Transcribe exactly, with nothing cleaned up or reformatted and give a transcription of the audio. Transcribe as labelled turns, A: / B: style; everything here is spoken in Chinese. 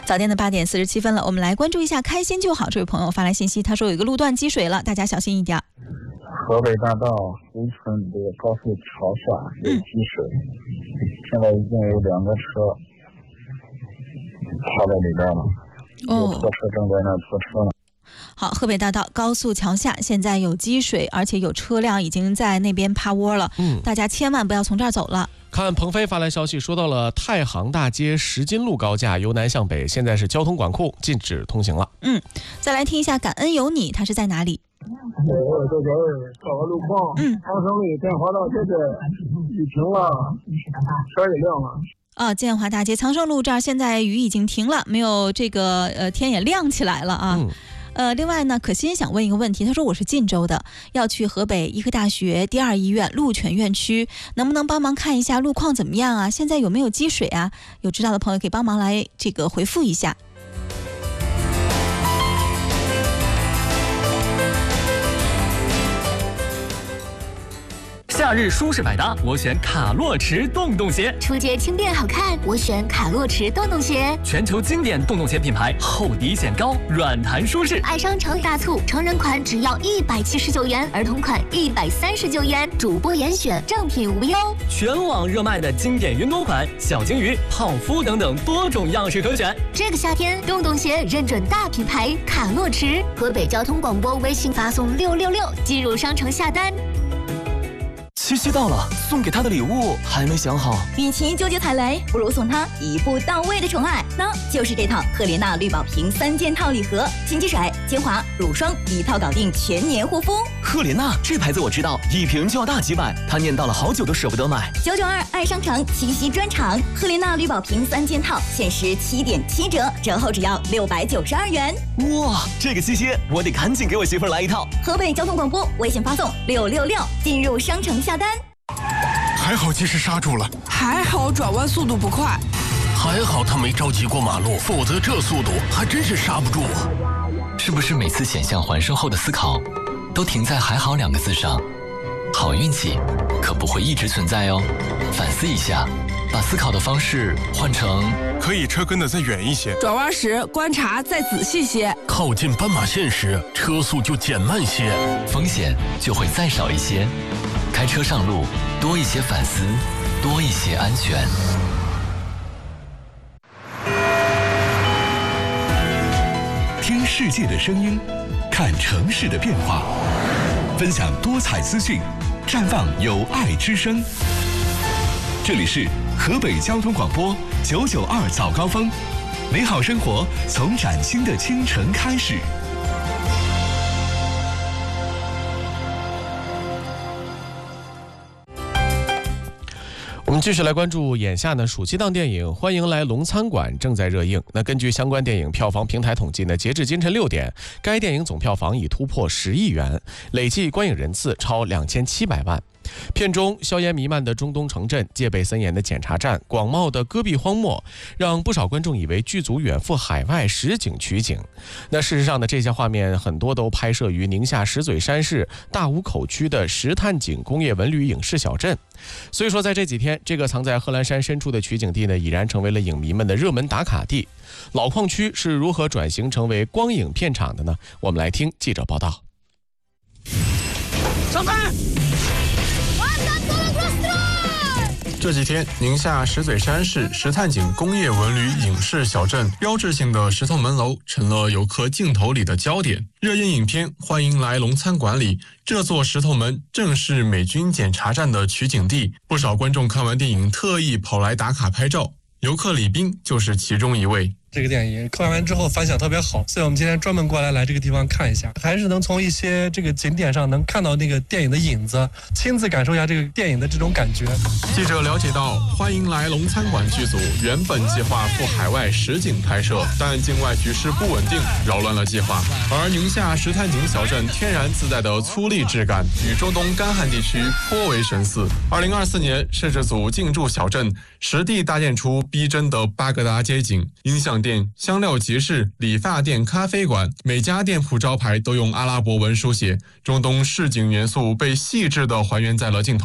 A: 早间的八点四十七分了，我们来关注一下开心就好。这位朋友发来信息，他说有一个路段积水了，大家小心一点。
B: 河北大道绥村这个高速桥下有积水，嗯、现在已经有两个车卡在里边了，有拖车正在那拖车呢。
A: 好，河北大道高速桥下现在有积水，而且有车辆已经在那边趴窝了，嗯，大家千万不要从这儿走了。
C: 看鹏飞发来消息，说到了太行大街石金路高架由南向北，现在是交通管控，禁止通行了。
A: 嗯，再来听一下感恩有你，它是在哪里？
B: 我这边找个路况，嗯，长城路建华道这边雨停了，天也亮了。
A: 啊，建华大街长盛路这儿现在雨已经停了，没有这个呃天也亮起来了啊。嗯呃，另外呢，可心想问一个问题，他说我是晋州的，要去河北医科大学第二医院鹿泉院区，能不能帮忙看一下路况怎么样啊？现在有没有积水啊？有知道的朋友可以帮忙来这个回复一下。
D: 夏日舒适百搭，我选卡洛驰洞洞鞋；
E: 初阶轻便好看，我选卡洛驰洞洞鞋。
D: 全球经典洞洞鞋品牌，厚底显高，软弹舒适。
E: 爱商城大促，成人款只要一百七十九元，儿童款一百三十九元，主播严选，正品无忧。
D: 全网热卖的经典运动款，小鲸鱼、泡芙等等多种样式可选。
E: 这个夏天，洞洞鞋认准大品牌卡洛驰。河北交通广播微信发送六六六进入商城下单。
D: 七夕到了，送给他的礼物还没想好。
F: 与其纠结踩雷，不如送他一步到位的宠爱，那就是这套赫莲娜绿宝瓶三件套礼盒，金鸡水、精华、乳霜一套搞定全年护肤。
D: 赫莲娜这牌子我知道，一瓶就要大几百，他念叨了好久都舍不得买。
F: 九九二爱商城七夕专场，赫莲娜绿宝瓶三件套限时七点七折，折后只要六百九十二元。
D: 哇，这个七夕我得赶紧给我媳妇儿来一套。
F: 河北交通广播微信发送六六六进入商城下单。
G: 还好及时刹住了，
H: 还好转弯速度不快，
G: 还好他没着急过马路，否则这速度还真是刹不住啊！
I: 是不是每次险象环生后的思考，都停在“还好”两个字上？好运气可不会一直存在哦，反思一下，把思考的方式换成
G: 可以车跟得再远一些，
H: 转弯时观察再仔细些，
G: 靠近斑马线时车速就减慢些，
I: 风险就会再少一些。开车上路，多一些反思，多一些安全。
J: 听世界的声音，看城市的变化，分享多彩资讯，绽放有爱之声。这里是河北交通广播九九二早高峰，美好生活从崭新的清晨开始。
C: 我们继续来关注眼下呢暑期档电影《欢迎来龙餐馆》正在热映。那根据相关电影票房平台统计呢，截至今晨六点，该电影总票房已突破十亿元，累计观影人次超两千七百万。片中硝烟弥漫的中东城镇、戒备森严的检查站、广袤的戈壁荒漠，让不少观众以为剧组远赴海外实景取景。那事实上呢，这些画面很多都拍摄于宁夏石嘴山市大武口区的石炭井工业文旅影视小镇。所以说，在这几天，这个藏在贺兰山深处的取景地呢，已然成为了影迷们的热门打卡地。老矿区是如何转型成为光影片场的呢？我们来听记者报道。
K: 上班。
L: 这几天，宁夏石嘴山市石炭井工业文旅影视小镇标志性的石头门楼成了游客镜头里的焦点。热映影片《欢迎来龙餐馆》里，这座石头门正是美军检查站的取景地，不少观众看完电影特意跑来打卡拍照，游客李斌就是其中一位。
M: 这个电影看完之后反响特别好，所以我们今天专门过来来这个地方看一下，还是能从一些这个景点上能看到那个电影的影子，亲自感受一下这个电影的这种感觉。
L: 记者了解到，欢迎来龙餐馆剧组原本计划赴海外实景拍摄，但境外局势不稳定，扰乱了计划。而宁夏石炭井小镇天然自带的粗粝质感，与中东干旱地区颇为神似。二零二四年，摄制组进驻小镇，实地搭建出逼真的巴格达街景，音响店、香料集市、理发店、咖啡馆，每家店铺招牌都用阿拉伯文书写，中东市井元素被细致地还原在了镜头。